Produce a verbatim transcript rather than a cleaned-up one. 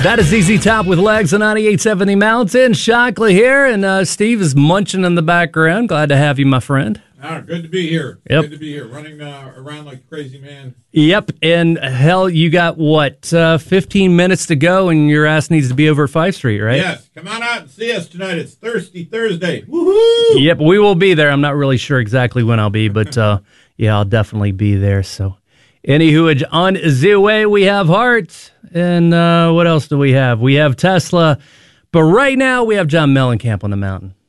That is Z Z Top with Legs on ninety-eight seventy Mountain. Shockley here, and uh, Steve is munching in the background. Glad to have you, my friend. Ah, good to be here. Yep. Good to be here, running uh, around like a crazy man. Yep, and hell, you got, what, uh, fifteen minutes to go, and your ass needs to be over at five Street, right? Yes, come on out and see us tonight. It's Thirsty Thursday. Woohoo! Yep, we will be there. I'm not really sure exactly when I'll be, but uh, yeah, I'll definitely be there. So, anywho, on the way, we have Heart, and uh, what else do we have? We have Tesla, but right now we have John Mellencamp on the mountain.